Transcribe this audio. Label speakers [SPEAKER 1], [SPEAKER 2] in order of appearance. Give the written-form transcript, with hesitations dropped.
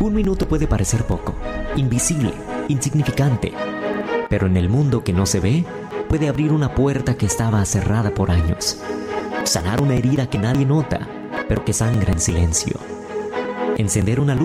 [SPEAKER 1] Un minuto puede parecer poco, invisible, insignificante, pero en el mundo que no se ve, puede abrir una puerta que estaba cerrada por años, sanar una herida que nadie nota, pero que sangra en silencio, encender una luz